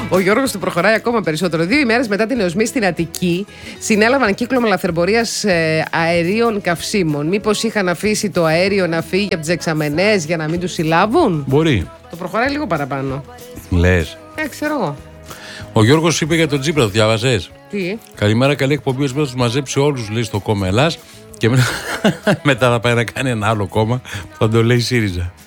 Ο Γιώργος του προχωράει ακόμα περισσότερο. 2 ημέρες μετά την εωσμή στην Αττική, συνέλαβαν κύκλωμα λαθρεμπορίας αερίων καυσίμων. Μήπως είχαν αφήσει το αέριο να φύγει από τις δεξαμενές για να μην τους συλλάβουν? Μπορεί. Το προχωράει λίγο παραπάνω. Λες. Ξέρω εγώ. Ο Γιώργος είπε για τον Τσίπρα, το διάβαζες? Τι? Καλημέρα, καλή εκπομπή. Ο Τσίπρας τους μαζέψει όλους, λέει, στο κόμμα Ελλάς και μετά θα πάει να κάνει ένα άλλο κόμμα που θα το λέει ΣΥΡΙΖΑ.